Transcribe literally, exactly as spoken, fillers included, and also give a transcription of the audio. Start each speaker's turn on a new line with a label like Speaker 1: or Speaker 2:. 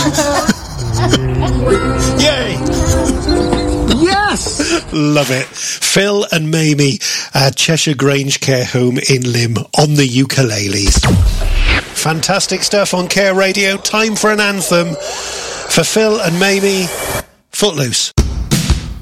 Speaker 1: Yay!
Speaker 2: Yes!
Speaker 1: Love it. Phil and Mamie at Cheshire Grange Care Home in Lymm on the ukuleles. Fantastic stuff on Care Radio. Time for an anthem for Phil and Mamie. Footloose.